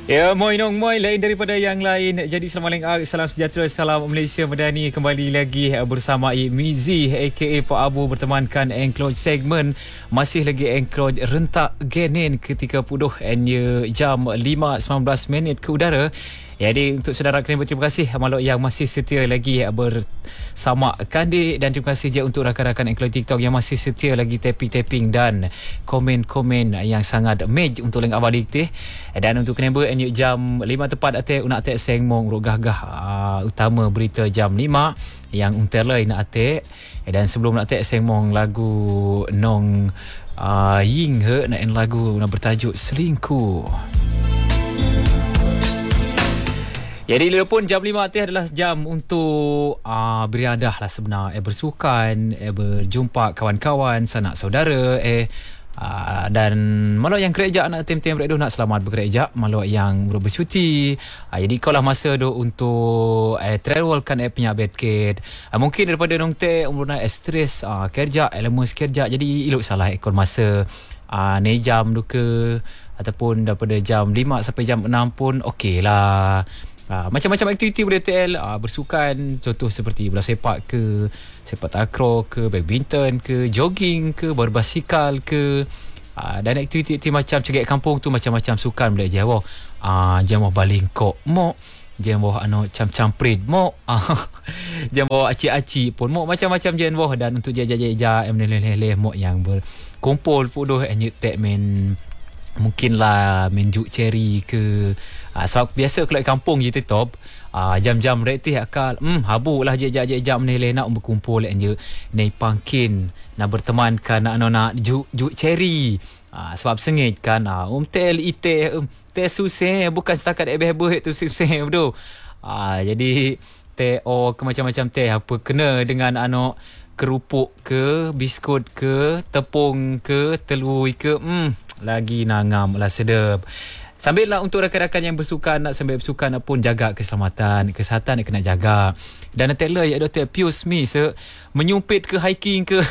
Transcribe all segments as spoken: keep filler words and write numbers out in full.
Ya, moi nong moi lain daripada yang lain. Jadi selamat malam, salam sejahtera, salam Malaysia Madani. Kembali lagi bersama Mizi aka Pak Abu bertemankan Encloj segmen masih lagi Encloj rentak genin ketika puduh enya jam lima sembilan belas minit ke udara. Jadi untuk saudara kena berterima kasih maluk yang masih setia lagi bersama Kandi, dan terima kasih je untuk rakan-rakan Encloj TikTok yang masih setia lagi tapping-tapping dan komen-komen yang sangat mej untuk leng abadi teh. Dan untuk kena ber jam lima tepat ate nak ate sengmong ruk gah-gah uh, utama berita jam lima yang unterlai nak ate. Dan sebelum nak ate sengmong lagu nong uh, ying he nak lagu nak bertajuk Selingkuh. Jadi pun jam lima teh adalah jam untuk uh, beriadah lah sebenar, eh bersukan, eh berjumpa kawan-kawan, sanak saudara, eh uh, dan malu yang kerja nak tim-tim redo nak selamat bekerja, malu yang bercuti. Uh, jadi kau lah masa do untuk eh travelkan eh punya bedkit. Uh, mungkin daripada nong teh umurna stres uh, kerja, lemes kerja, jadi ilok salah ekor masa uh, ni jam duka ataupun daripada jam lima sampai jam enam pun okey lah. Uh, macam-macam aktiviti boleh T L, uh, bersukan, contoh seperti bola sepak ke, sepak takraw ke, badminton ke, jogging ke, berbasikal ke, uh, dan aktiviti macam cegek kampung tu macam-macam sukan boleh je. Uh, jamuh balingkok mo, jamuh anu cam-camprit mo, uh, jamuh aci-aci pun mo, macam-macam je boh. Dan untuk jaja-jaja em leleh-leleh mo yang berkumpul puduh nyek men mungkin lah menjuk cherry ke. Uh, sebab biasa kalau kampung je tetap uh, jam-jam retih akal hmm habuk lah jejak-jejak menilai nak berkumpul je naik pangkin nak bertemankan nak nak juk juk cherry. Uh, sebab sengit kan uh, um tel ite um teh susah bukan setakat ebeh-ebeh tu susah betul. Uh, jadi teh oh ke macam-macam teh apa kena dengan ano kerupuk ke, biskut ke, tepung ke, telur ke, hmm lagi nangam lah sedap. Sambil lah untuk rakan-rakan yang bersukan, nak sambil bersukan pun jaga keselamatan, kesihatan nak kena jaga. Dan nanti lah ya Doktor Pius mi se menyumpit ke hiking ke.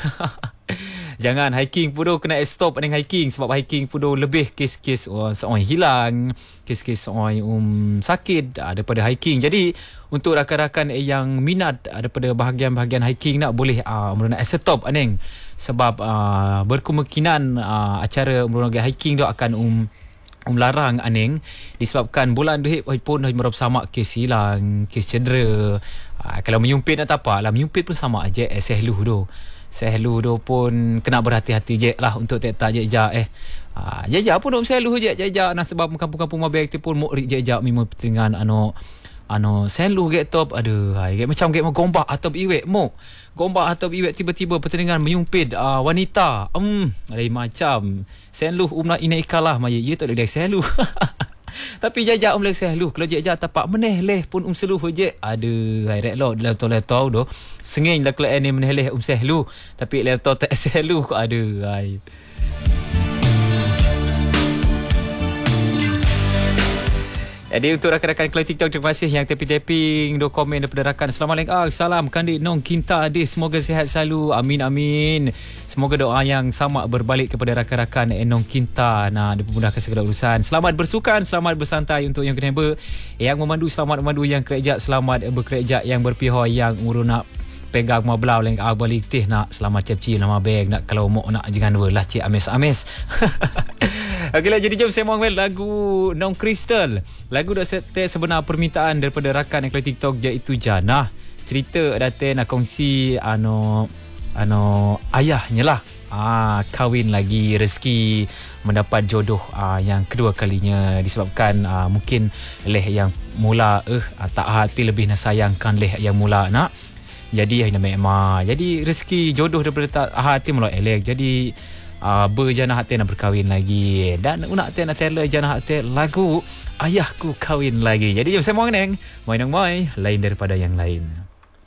Jangan hiking pun kena stop dengan hiking, sebab hiking pun lebih kes-kes oh, seorang hilang, kes-kes orang um, sakit uh, daripada hiking. Jadi untuk rakan-rakan yang minat uh, daripada bahagian-bahagian hiking nak boleh uh, nak stop aneng, sebab uh, berkemungkinan uh, acara merupakan hiking tu akan um Um larang aneng disebabkan bulan duit pun merop sama kes hilang, kes cedera. Uh, kalau menyumpit nak tak apa lah, menyumpit pun sama aja eh sehluh tu. Sehluh tu pun kena berhati-hati je lah untuk tak je je eh. Uh, jejak pun duk sehluh je jejak nak sebab kampung-kampung mabek tu pun mau jejak mimo dengan ano ano sehluh get top aduh hai get macam get mau gombak atau iwek mo. Gombak atau iwek tiba-tiba pertandingan menyumpit uh, wanita. Hmm lain macam. Sehluh umna inaikalah maya ye tak ada sehluh. Tapi jajak um lek sehluh kalau jajak tapak meneh leh pun um seluh je. Aduh hai rek lo le to le to do. Sengeng dak le ni meneh leh um sehluh tapi le to tak sehluh ko aduh hai. Jadi untuk rakan-rakan Kelas TikTok, terima kasih yang tapping-tapping do komen daripada rakan. Assalamualaikum. Ah, salam Kandik Nong Kinta Adi. Semoga sihat selalu. Amin amin. Semoga doa yang sama berbalik kepada rakan-rakan Nong Kinta. Nah, dipermudahkan segala urusan. Selamat bersukan, selamat bersantai untuk yang kena ber. Yang memandu selamat memandu, yang kerja selamat bekerja, yang berpihak, yang urus nak pegang mablau leng ah balik teh nak selamat cepci nama beg nak kalau mau nak jangan welah cik ames-ames. Okeylah, jadi jom saya mau lagu Nong Crystal. Lagu dah set sebenar permintaan daripada rakan yang kelas TikTok iaitu Janah. Cerita datang nak kongsi ano ano ayahnya lah. Ah kahwin lagi, rezeki mendapat jodoh ah, yang kedua kalinya disebabkan ah, mungkin leh yang mula eh ah, tak hati lebih nak sayangkan leh yang mula nak. Jadi hanya memang jadi rezeki jodoh daripada tak hati mula elek. Jadi uh, berjanah hati nak berkahwin lagi. Dan nak hati nak tell janah hati lagu ayahku kahwin lagi. Jadi jom saya mau neng, mau neng mau lain daripada yang lain.